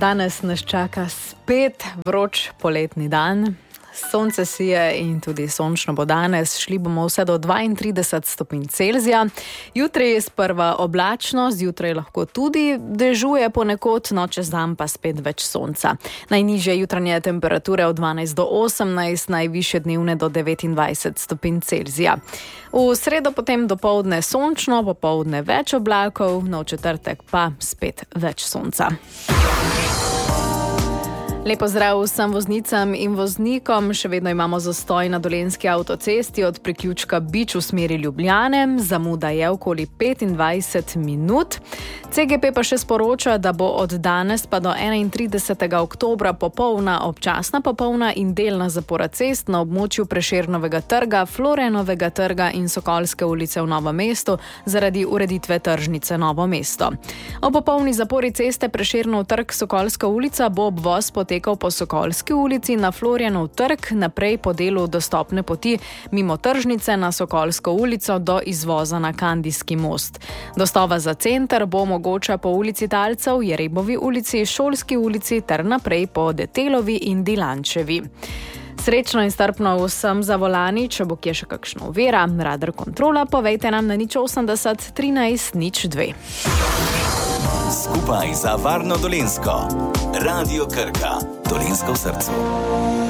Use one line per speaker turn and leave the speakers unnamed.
Danes nas čaka spet vroč poletni dan. Sonce sije in tudi sončno bo danes. Šli bomo vse do 32 stopinj Celzija. Jutri je sprva oblačno, zjutraj lahko tudi dežuje ponekod, no čez dan pa spet več sonca. Najnižje jutranje temperature od 12 do 18, najvišje dnevne do 29 stopinj Celzija. V sredo potem dopoldne sončno, popoldne več oblakov, no v četrtek pa spet več sonca. Lepo zdrav vsem voznicam in voznikom. Še vedno imamo zastoj na Dolenjski avtocesti od priključka Bič v smeri Ljubljane. Zamuda je okoli 25 minut. CGP pa še sporoča, da bo od danes pa do 31. oktobra popolna, občasna popolna in delna zapora cest na območju Prešernovega trga, Florjanovega trga in Sokolske ulice v Novem mestu zaradi ureditve tržnice Novo mesto. O popolni zapori ceste Prešernov trg, Sokolska ulica bo obvoz potekal po Sokolski ulici na Florjanov trg, naprej po delu dostopne poti mimo tržnice na Sokolsko ulico do izvoza na Kandijski most. Dostava za center bo mogoča po ulici Talcev, Jerebovi ulici, Šolski ulici ter naprej po Detelovi in Dilančevi. Srečno in strpno vsem za volani, če bo kje še kakšna ovira, radar kontrola, povejte nam na 080 13 02.
Skupaj za varno Dolenjsko. Radio Krka. Dolenjsko v srcu.